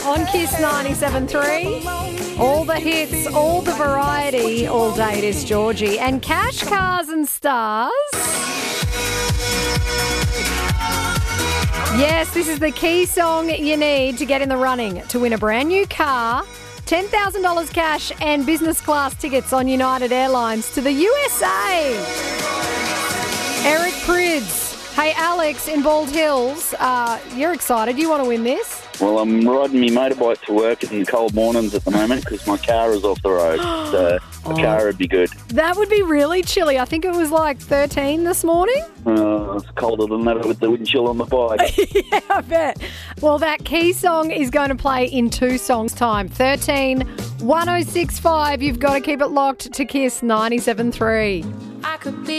on Kiss 97.3. All the hits, all the variety, all day it is Georgie. And Cash, Cars and Stars. Yes, this is the key song you need to get in the running to win a brand new car, $10,000 cash and business class tickets on United Airlines to the USA. Eric Prids. Hey, Alex in Bald Hills, you're excited. You want to win this? Well, I'm riding my motorbike to work in the cold mornings at the moment because my car is off the road. So the car would be good. That would be really chilly. I think it was like 13 this morning. It's colder than that with the wind chill on the bike. Yeah, I bet. Well, that key song is going to play in 2 songs' time. 13 1065. You've got to keep it locked to Kiss 97.3. I could be